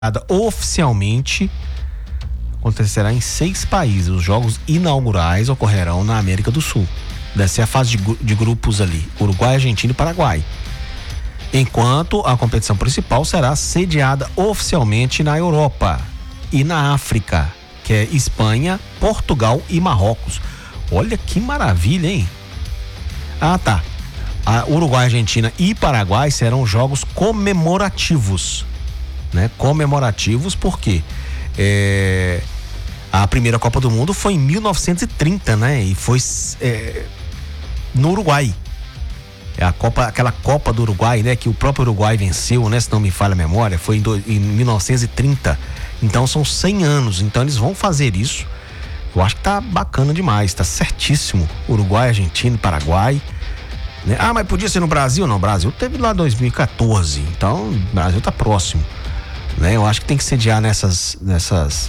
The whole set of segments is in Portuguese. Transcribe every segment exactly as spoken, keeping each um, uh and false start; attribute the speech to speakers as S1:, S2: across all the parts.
S1: Oficialmente acontecerá em seis países. Os jogos inaugurais ocorrerão na América do Sul. Deve ser a fase de, de grupos ali: Uruguai, Argentina e Paraguai. Enquanto a competição principal será sediada oficialmente na Europa e na África, que é Espanha, Portugal e Marrocos. Olha que maravilha, hein? Ah, tá. A Uruguai, Argentina e Paraguai serão jogos comemorativos. Né? Comemorativos porque é, a primeira Copa do Mundo foi em mil novecentos e trinta, né? E foi é, no Uruguai. É a Copa, aquela Copa do Uruguai, né? Que o próprio Uruguai venceu, né? Se não me falha a memória, foi em, do, em mil novecentos e trinta. Então são cem anos. Então eles vão fazer isso. Eu acho que tá bacana demais, tá certíssimo. Uruguai, Argentina e Paraguai. Né? Ah, mas podia ser no Brasil? Não, o Brasil teve lá dois mil e quatorze. Então o Brasil tá próximo. Né? Eu acho que tem que sediar nessas, nessas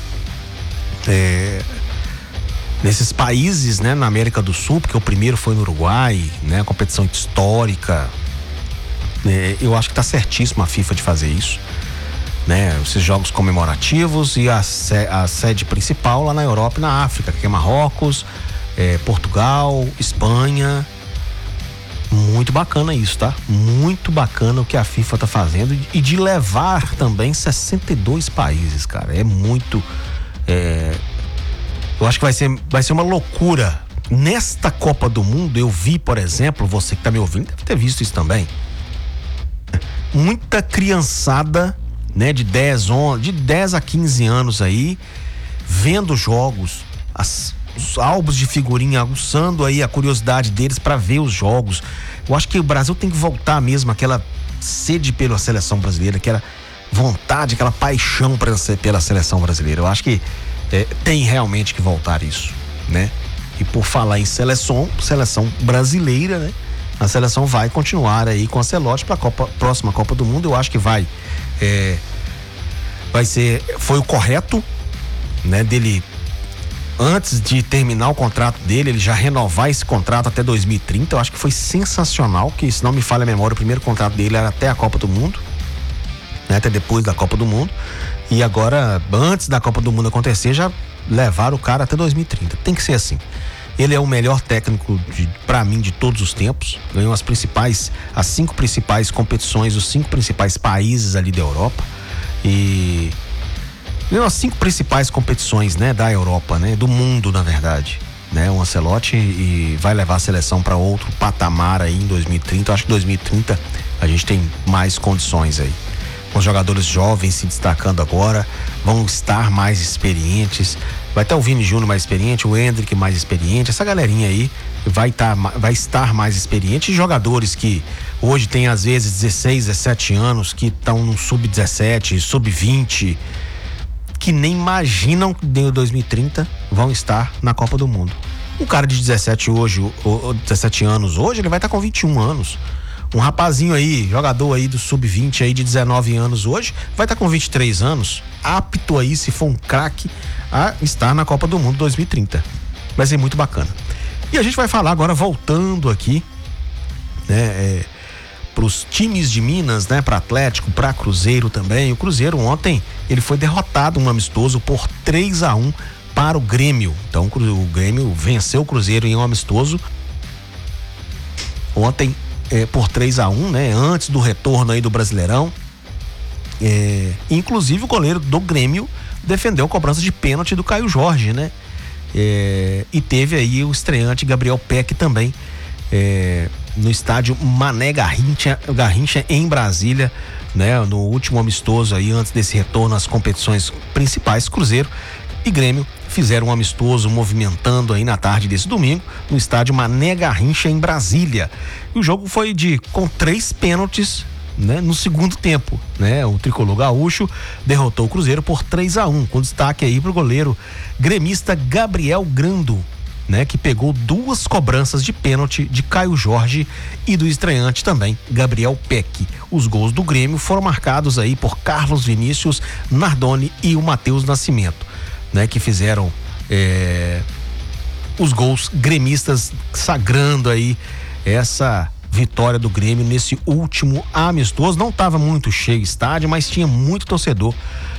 S1: é, nesses países, né, na América do Sul, porque o primeiro foi no Uruguai, né, a competição histórica. É, eu acho que tá certíssimo a FIFA de fazer isso, né? Esses jogos comemorativos e a, a sede principal lá na Europa e na África, que é Marrocos, é, Portugal, Espanha. Muito bacana isso, tá? Muito bacana o que a FIFA tá fazendo e de levar também sessenta e dois países, cara. É muito... É... Eu acho que vai ser, vai ser uma loucura. Nesta Copa do Mundo, eu vi, por exemplo, você que tá me ouvindo deve ter visto isso também. Muita criançada, né, de dez, onze, de dez a quinze anos aí, vendo jogos, as... os álbuns de figurinha, aguçando aí a curiosidade deles para ver os jogos. Eu acho que o Brasil tem que voltar mesmo aquela sede pela seleção brasileira, aquela vontade, aquela paixão pela seleção brasileira. Eu acho que é, tem realmente que voltar isso, né? E por falar em seleção, seleção brasileira, né? A seleção vai continuar aí com a Ancelotti para a Copa, próxima Copa do Mundo. Eu acho que vai é, vai ser, foi o correto, né, dele. Antes de terminar o contrato dele, ele já renovar esse contrato até dois mil e trinta. Eu acho que foi sensacional, que se não me falha a memória, o primeiro contrato dele era até a Copa do Mundo, né? Até depois da Copa do Mundo. E agora, antes da Copa do Mundo acontecer, já levaram o cara até dois mil e trinta. Tem que ser assim. Ele é o melhor técnico, de, pra mim, de todos os tempos. Ganhou as principais, as cinco principais competições, os cinco principais países ali da Europa. E... ganhou as cinco principais competições, né, da Europa, né, do mundo, na verdade, né, o Ancelotti, e vai levar a seleção para outro patamar aí em dois mil e trinta. Eu acho que dois mil e trinta a gente tem mais condições aí. Os jogadores jovens se destacando agora, vão estar mais experientes. Vai ter o Vini Júnior mais experiente, o Endrick mais experiente. Essa galerinha aí vai, tá, vai estar mais experiente. E jogadores que hoje tem às vezes dezesseis, dezessete anos, que estão no sub dezessete, sub vinte, que nem imaginam que em dois mil e trinta vão estar na Copa do Mundo. Um cara de dezessete hoje, ou dezessete anos hoje, ele vai estar com vinte e um anos. Um rapazinho aí, jogador aí do sub vinte aí de dezenove anos hoje, vai estar com vinte e três anos, apto aí, se for um craque, a estar na Copa do Mundo dois mil e trinta. Vai ser muito bacana. E a gente vai falar agora, voltando aqui, né, é, para os times de Minas, né, para Atlético, para Cruzeiro também. O Cruzeiro ontem, ele foi derrotado um amistoso por três a um para o Grêmio. Então o Grêmio venceu o Cruzeiro em um amistoso ontem é, por três a um, né, antes do retorno aí do Brasileirão. É, inclusive o goleiro do Grêmio defendeu a cobrança de pênalti do Caio Jorge, né? É, e teve aí o estreante Gabriel Peck também, é, no estádio Mané Garrincha, Garrincha em Brasília, né? No último amistoso aí, antes desse retorno às competições principais. Cruzeiro e Grêmio fizeram um amistoso movimentando aí na tarde desse domingo no estádio Mané Garrincha em Brasília. E o jogo foi de com três pênaltis, né, no segundo tempo, né? O tricolor gaúcho derrotou o Cruzeiro por três a um, com destaque aí pro goleiro gremista Gabriel Grando, né, que pegou duas cobranças de pênalti de Caio Jorge e do estreante também, Gabriel Peck. Os gols do Grêmio foram marcados aí por Carlos Vinícius, Nardoni e o Matheus Nascimento, né, que fizeram é, os gols gremistas, sagrando aí essa vitória do Grêmio nesse último amistoso. Não estava muito cheio o estádio, mas tinha muito torcedor